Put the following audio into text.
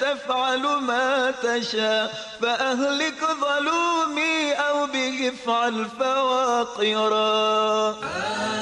تفعل ما تشاء فأهلك ظلومي أو به افعل فواقرا.